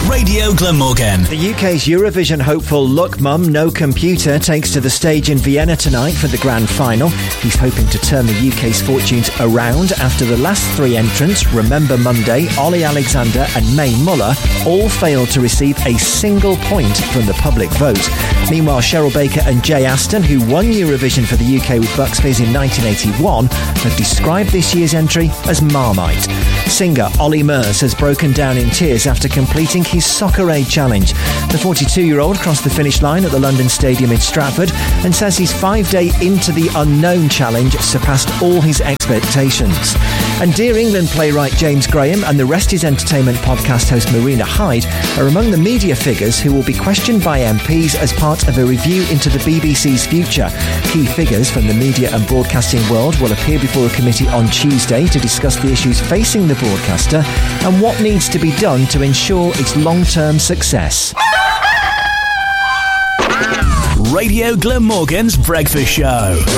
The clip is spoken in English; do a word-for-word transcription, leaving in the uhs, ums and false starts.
Radio Glamorgan. The U K's Eurovision hopeful Look Mum, No Computer takes to the stage in Vienna tonight for the grand final. He's hoping to turn the U K's fortunes around after the last three entrants, Remember Monday, Ollie Alexander and Mae Muller, all failed to receive a single point from the public vote. Meanwhile, Cheryl Baker and Jay Aston, who won Eurovision for the U K with Bucks Fizz in nineteen eighty-one, have described this year's entry as Marmite. Singer Ollie Murs has broken down in tears after completing his Soccer Aid Challenge. The forty-two-year-old crossed the finish line at the London Stadium in Stratford and says his five-day Into the Unknown challenge surpassed all his expectations. And Dear England playwright James Graham and the Rest Is Entertainment podcast host Marina Hyde are among the media figures who will be questioned by M Ps as part of a review into the B B C's future. Key figures from the media and broadcasting world will appear before a committee on Tuesday to discuss the issues facing the broadcaster and what needs to be done to ensure its long-term success. Radio Glamorgan's Breakfast Show.